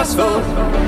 pasó.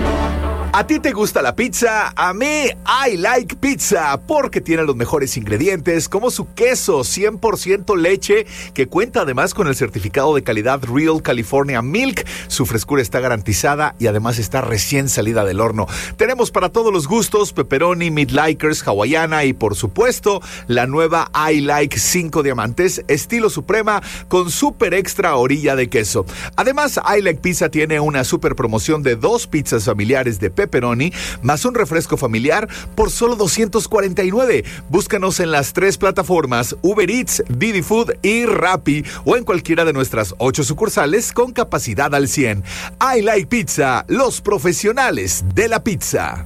¿A ti te gusta la pizza? A mí, I like pizza, porque tiene los mejores ingredientes, como su queso 100% leche, que cuenta además con el certificado de calidad Real California Milk. Su frescura está garantizada y además está recién salida del horno. Tenemos para todos los gustos, pepperoni, meat likers, hawaiana y por supuesto, la nueva I like 5 diamantes, estilo suprema, con super extra orilla de queso. Además, I like pizza tiene una super promoción de 2 pizzas familiares de pepperoni más un refresco familiar por solo $249. Búscanos en las 3 plataformas Uber Eats, Didi Food y Rappi o en cualquiera de nuestras 8 sucursales con capacidad al 100. I like pizza, los profesionales de la pizza.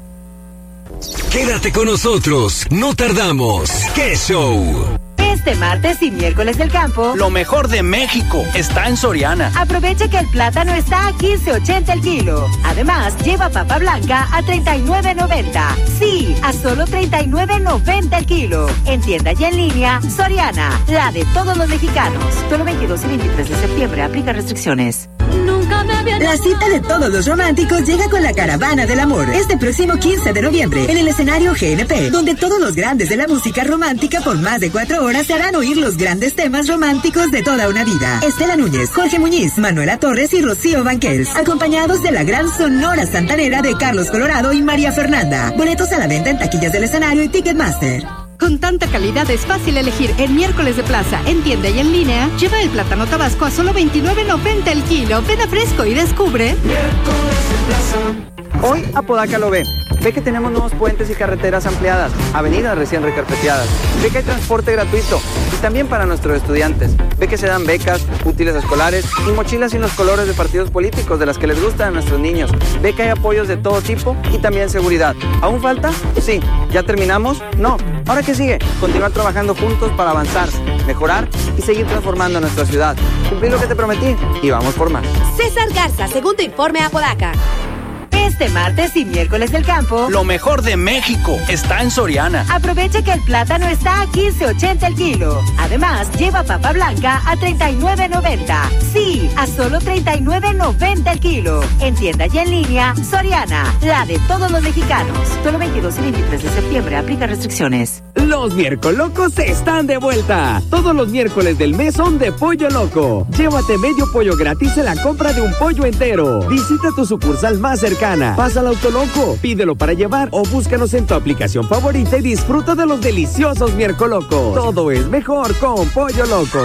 Quédate con nosotros, no tardamos. ¡Qué show! Este martes y miércoles del campo, lo mejor de México está en Soriana. Aprovecha que el plátano está a $15.80 el kilo. Además, lleva papa blanca a $39.90. Sí, a solo $39.90 el kilo. En tienda y en línea, Soriana, la de todos los mexicanos. Solo 22 y 23 de septiembre, aplica restricciones. La cita de todos los románticos llega con la Caravana del Amor este próximo 15 de noviembre en el escenario GNP, donde todos los grandes de la música romántica por más de 4 horas se harán oír los grandes temas románticos de toda una vida. Estela Núñez, Jorge Muñiz, Manuela Torres y Rocío Banquels, acompañados de la gran sonora santanera de Carlos Colorado y María Fernanda. Boletos a la venta en taquillas del escenario y Ticketmaster. Con tanta calidad es fácil elegir en miércoles de plaza, en tienda y en línea. Lleva el plátano tabasco a solo $29.90 el kilo. Ven a Fresco y descubre. Miércoles de plaza. Hoy Apodaca lo ve. Ve que tenemos nuevos puentes y carreteras ampliadas, avenidas recién recarpeteadas. Ve que hay transporte gratuito y también para nuestros estudiantes. Ve que se dan becas, útiles escolares y mochilas sin los colores de partidos políticos de las que les gustan a nuestros niños. Ve que hay apoyos de todo tipo y también seguridad. ¿Aún falta? Sí. ¿Ya terminamos? No. ¿Ahora qué sigue? Continuar trabajando juntos para avanzar, mejorar y seguir transformando nuestra ciudad. Cumplir lo que te prometí y vamos por más. César Garza, segundo informe Apodaca. Este martes y miércoles del campo, lo mejor de México está en Soriana. Aprovecha que el plátano está a $15.80 el kilo. Además, lleva papa blanca a $39.90. Sí, a solo $39.90 el kilo. En tienda y en línea, Soriana, la de todos los mexicanos. Solo 22 y 23 de septiembre, aplica restricciones. Los miércolocos están de vuelta. Todos los miércoles del mes son de Pollo Loco. Llévate medio pollo gratis en la compra de un pollo entero. Visita tu sucursal más cercana. Pasa al Autoloco, pídelo para llevar o búscanos en tu aplicación favorita y disfruta de los deliciosos miércolocos. Todo es mejor con Pollo Loco.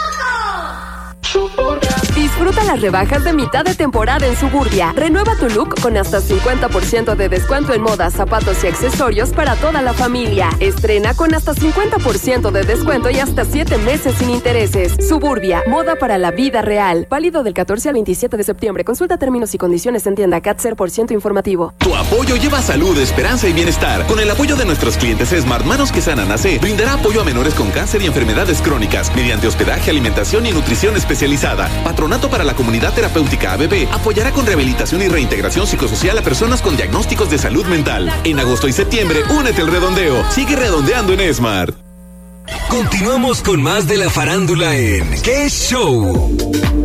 Disfruta las rebajas de mitad de temporada en Suburbia. Renueva tu look con hasta 50% de descuento en moda, zapatos y accesorios para toda la familia. Estrena con hasta 50% de descuento y hasta 7 meses sin intereses. Suburbia, moda para la vida real. Válido del 14 al 27 de septiembre. Consulta términos y condiciones en tienda CAT 0% informativo. Tu apoyo lleva salud, esperanza y bienestar. Con el apoyo de nuestros clientes Smart, Manos que Sanan AC brindará apoyo a menores con cáncer y enfermedades crónicas mediante hospedaje, alimentación y nutrición especializada. Patronato para la Comunidad Terapéutica ABB apoyará con rehabilitación y reintegración psicosocial a personas con diagnósticos de salud mental. En agosto y septiembre, únete al redondeo. Sigue redondeando en Smart. Continuamos con más de la farándula en ¡Qué show!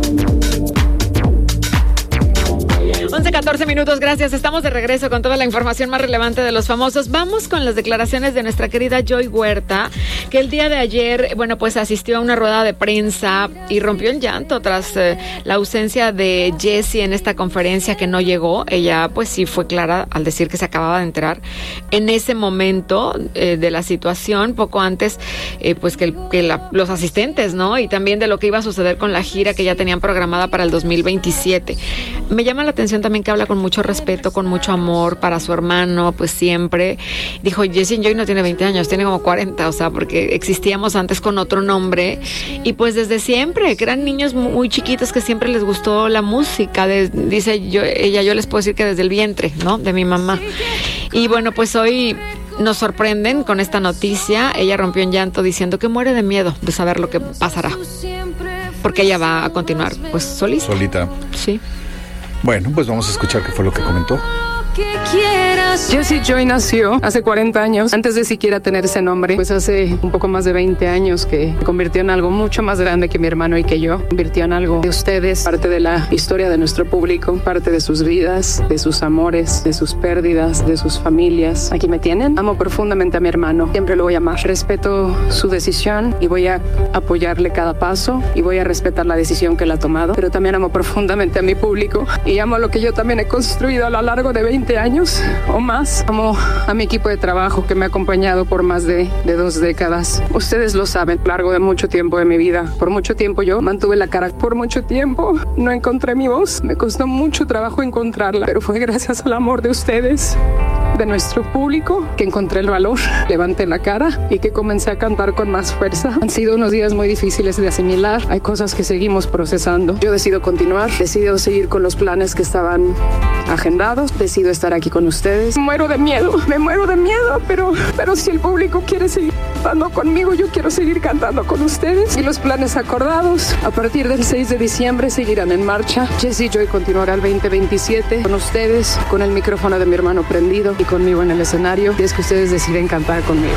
11:14 minutos, gracias. Estamos de regreso con toda la información más relevante de los famosos. Vamos con las declaraciones de nuestra querida Joy Huerta, que el día de ayer, pues asistió a una rueda de prensa y rompió en llanto tras la ausencia de Jessie en esta conferencia, que no llegó. Ella, pues sí fue clara al decir que se acababa de enterar en ese momento de la situación, poco antes, los asistentes, ¿no? Y también de lo que iba a suceder con la gira que ya tenían programada para el 2027. Me llama la atención también que habla con mucho respeto, con mucho amor para su hermano, pues siempre. Dijo, Jessie Joy no tiene 20 años, tiene como 40, o sea, porque existíamos antes con otro nombre, y pues desde siempre, que eran niños muy chiquitos que siempre les gustó la música, dice ella, yo les puedo decir que desde el vientre, ¿no? De mi mamá. Y bueno, pues hoy nos sorprenden con esta noticia. Ella rompió en llanto diciendo que muere de miedo de saber lo que pasará, porque ella va a continuar, pues solita. Solita. Sí. Bueno, pues vamos a escuchar qué fue lo que comentó. que quieras. Jessie Joy nació hace 40 años, antes de siquiera tener ese nombre, pues hace un poco más de 20 años que se convirtió en algo mucho más grande que mi hermano y que yo. Convirtió en algo de ustedes, parte de la historia de nuestro público, parte de sus vidas, de sus amores, de sus pérdidas, de sus familias. Aquí me tienen. Amo profundamente a mi hermano, siempre lo voy a amar. Respeto su decisión y voy a apoyarle cada paso y voy a respetar la decisión que él ha tomado, pero también amo profundamente a mi público y amo lo que yo también he construido a lo largo de 20 años o más. Amo a mi equipo de trabajo que me ha acompañado por más de 2 décadas. Ustedes lo saben, a lo largo de mucho tiempo de mi vida. Por mucho tiempo yo mantuve la cara. Por mucho tiempo no encontré mi voz. Me costó mucho trabajo encontrarla, pero fue gracias al amor de ustedes, de nuestro público, que encontré el valor, levanté la cara y que comencé a cantar con más fuerza. Han sido unos días muy difíciles de asimilar. Hay cosas que seguimos procesando. Yo decido continuar, decido seguir con los planes que estaban agendados, decido estar aquí con ustedes. Me muero de miedo, pero si el público quiere seguir cantando conmigo, yo quiero seguir cantando con ustedes. Y los planes acordados a partir del 6 de diciembre seguirán en marcha. Jessie Joy continuará el 2027 con ustedes, con el micrófono de mi hermano prendido y conmigo en el escenario, y es que ustedes deciden cantar conmigo.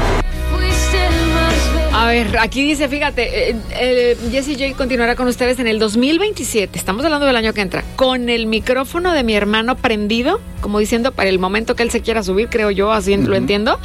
A ver, aquí dice, fíjate, Jessie Joy continuará con ustedes en el 2027, estamos hablando del año que entra, con el micrófono de mi hermano prendido, como diciendo, para el momento que él se quiera subir, creo yo, así lo entiendo,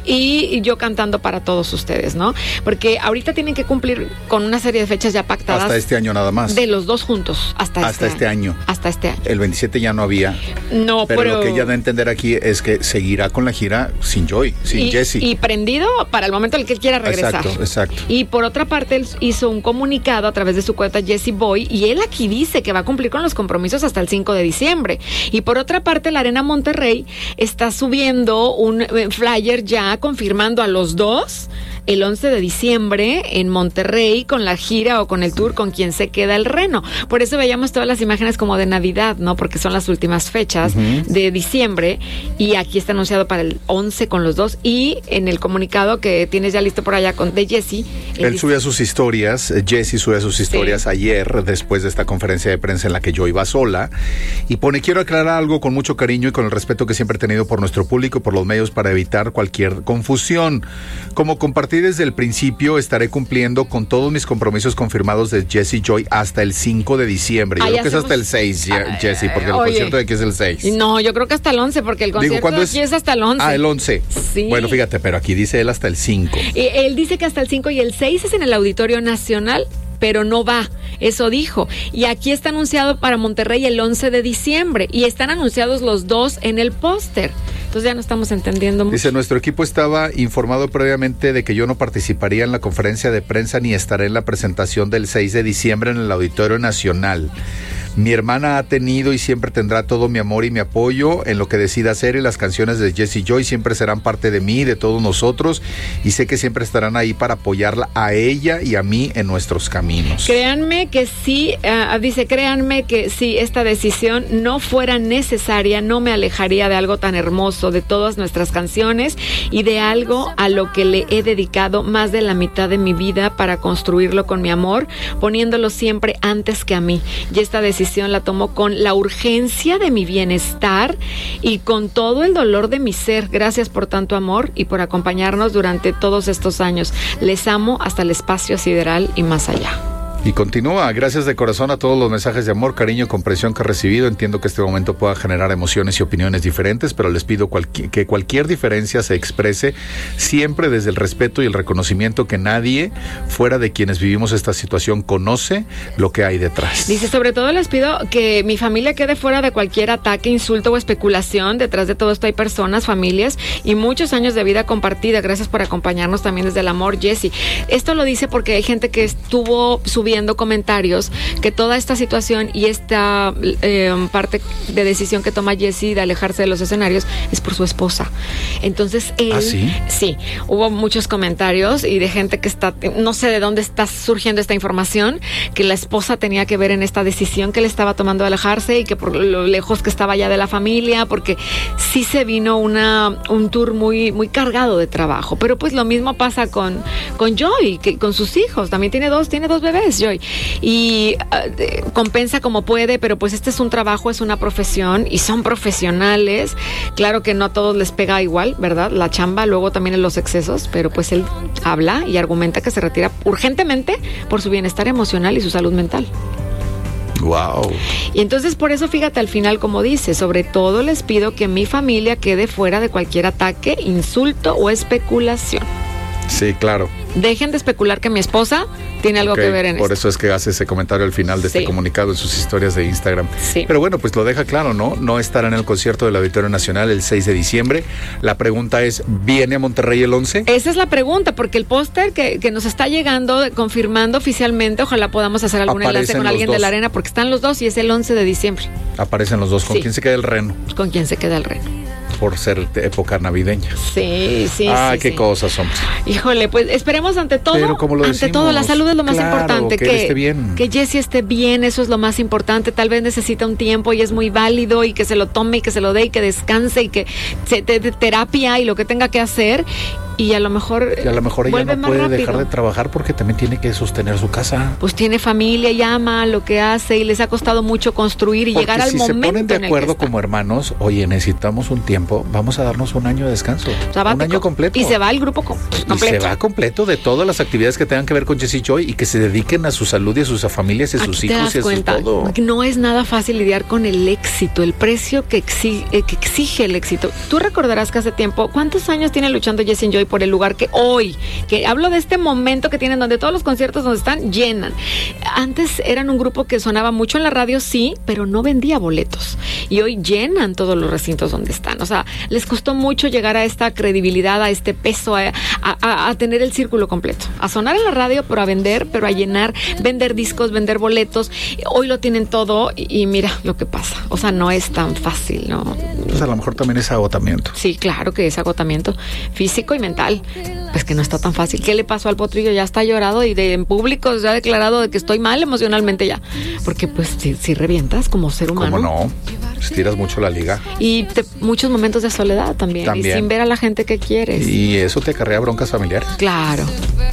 y yo cantando para todos ustedes, ¿no? Porque ahorita tienen que cumplir con una serie de fechas ya pactadas. Hasta este año nada más. De los dos juntos, hasta este año. Hasta este año. El 27 ya no había. No, pero lo que ella da a entender aquí es que seguirá con la gira sin Joy, sin Jessie. Y prendido para el momento en el que él quiera regresar. Exacto. Y por otra parte, él hizo un comunicado a través de su cuenta Jessie Boy, y él aquí dice que va a cumplir con los compromisos hasta el 5 de diciembre. Y por otra parte, la Arena Monterrey está subiendo un flyer ya confirmando a los dos el 11 de diciembre en Monterrey con la gira o con el tour con quien se queda el reno. Por eso veíamos todas las imágenes como de Navidad, ¿no? Porque son las últimas fechas de diciembre, y aquí está anunciado para el 11 con los dos, y en el comunicado que tienes ya listo por allá de Jessie. Él sube a sus historias, Jessie sube a sus historias ayer, después de esta conferencia de prensa en la que yo iba sola, y pone: quiero aclarar algo con mucho cariño y con el respeto que siempre he tenido por nuestro público y por los medios para evitar cualquier confusión. Como compartí desde el principio, estaré cumpliendo con todos mis compromisos confirmados de Jessie Joy hasta el 5 de diciembre. Yo creo que es hasta el 6, Jessie, porque el concierto de aquí es el 6. No, yo creo que hasta el 11, porque el concierto de aquí es hasta el 11. Ah, el 11. Sí. Bueno, fíjate, pero aquí dice él hasta el 5. Él dice que hasta el 5 y el 6 es en el Auditorio Nacional, pero no va, eso dijo. Y aquí está anunciado para Monterrey el 11 de diciembre, y están anunciados los dos en el póster. Entonces ya no estamos entendiendo mucho. Dice: nuestro equipo estaba informado previamente de que yo no participaría en la conferencia de prensa ni estaré en la presentación del 6 de diciembre en el Auditorio Nacional. Mi hermana ha tenido y siempre tendrá todo mi amor y mi apoyo en lo que decida hacer, y las canciones de Jessie Joy siempre serán parte de mí y de todos nosotros, y sé que siempre estarán ahí para apoyarla a ella y a mí en nuestros caminos. Créanme que sí, dice, créanme que si esta decisión no fuera necesaria, no me alejaría de algo tan hermoso, de todas nuestras canciones y de algo a lo que le he dedicado más de la mitad de mi vida para construirlo con mi amor, poniéndolo siempre antes que a mí. Y esta decisión la tomo con la urgencia de mi bienestar y con todo el dolor de mi ser. Gracias por tanto amor y por acompañarnos durante todos estos años. Les amo hasta el espacio sideral y más allá. Y continúa: gracias de corazón a todos los mensajes de amor, cariño y comprensión que he recibido. Entiendo que este momento pueda generar emociones y opiniones diferentes, pero les pido que cualquier diferencia se exprese siempre desde el respeto y el reconocimiento, que nadie fuera de quienes vivimos esta situación conoce lo que hay detrás. Dice: sobre todo les pido que mi familia quede fuera de cualquier ataque, insulto o especulación. Detrás de todo esto hay personas, familias y muchos años de vida compartida. Gracias por acompañarnos también desde el amor, Jessie. Esto lo dice porque hay gente que estuvo subiendo comentarios que toda esta situación y esta parte de decisión que toma Jessie de alejarse de los escenarios es por su esposa. Entonces él... ¿Ah, sí? Sí, hubo muchos comentarios y de gente que está, no sé de dónde está surgiendo esta información, que la esposa tenía que ver en esta decisión que él estaba tomando de alejarse, y que por lo lejos que estaba ya de la familia, porque sí se vino un tour muy, muy cargado de trabajo. Pero pues lo mismo pasa con Joy, que con sus hijos. También tiene dos bebés. Joy. Y compensa como puede, pero pues este es un trabajo, es una profesión y son profesionales. Claro que no a todos les pega igual, ¿verdad? La chamba, luego también en los excesos, pero pues él habla y argumenta que se retira urgentemente por su bienestar emocional y su salud mental. Wow. Y entonces por eso fíjate al final como dice, sobre todo les pido que mi familia quede fuera de cualquier ataque, insulto o especulación. Sí, claro. Dejen de especular que mi esposa tiene algo que ver en por esto. eso es que hace ese comentario al final de este comunicado en sus historias de Instagram. Sí. Pero bueno, pues lo deja claro, ¿no? No estará en el concierto del Auditorio Nacional el 6 de diciembre. La pregunta es, ¿viene a Monterrey el 11? Esa es la pregunta, porque el póster que nos está llegando, confirmando oficialmente, ojalá podamos hacer algún enlace con alguien de la arena, porque están los dos y es el 11 de diciembre. Aparecen los dos. ¿Con quién se queda el reno? ¿Con quién se queda el reno? Por ser de época navideña. Sí. Qué cosas, hombre. Híjole, pues esperemos ante todo. Pero como lo decimos, todo, la salud es lo más importante. Que él esté bien. Que Jesse esté bien, eso es lo más importante. Tal vez necesita un tiempo y es muy válido y que se lo tome y que se lo dé y que descanse y que se de terapia y lo que tenga que hacer. Y a lo mejor ella no puede dejar de trabajar porque también tiene que sostener su casa. Pues tiene familia y ama lo que hace y les ha costado mucho construir y llegar al momento. Si se ponen de acuerdo como hermanos, oye, necesitamos un tiempo, vamos a darnos un año de descanso. Sabático. Un año completo. Y se va el grupo completo. Y se va completo de todas las actividades que tengan que ver con Jesse Joy y que se dediquen a su salud y a sus familias y a sus hijos y a su todo. No es nada fácil lidiar con el éxito, el precio que exige el éxito. Tú recordarás que hace tiempo, ¿cuántos años tiene luchando Jesse Joy por el lugar que hoy, que hablo de este momento que tienen donde todos los conciertos donde están llenan? Antes eran un grupo que sonaba mucho en la radio, sí, pero no vendía boletos. Y hoy llenan todos los recintos donde están. O sea, les costó mucho llegar a esta credibilidad, a este peso, a tener el círculo completo. A sonar en la radio, pero a vender, pero a llenar, vender discos, vender boletos. Hoy lo tienen todo y mira lo que pasa. O sea, no es tan fácil, ¿no? Pues a lo mejor también es agotamiento. Sí, claro que es agotamiento físico y mental. Pues que no está tan fácil. ¿Qué le pasó al Potrillo? Ya está llorado y en público se ha declarado de que estoy mal emocionalmente ya. Porque pues si revientas como ser humano. ¿Cómo no? Estiras mucho la liga. Y muchos momentos de soledad también. Y sin ver a la gente que quieres. Y eso te acarrea broncas familiares. Claro.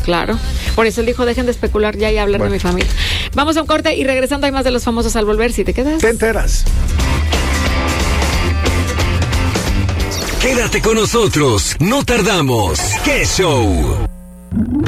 Por eso él dijo, dejen de especular ya y hablar de mi familia. Vamos a un corte y regresando hay más de los famosos al volver. Si te quedas, te enteras. Quédate con nosotros, no tardamos. ¡Qué show!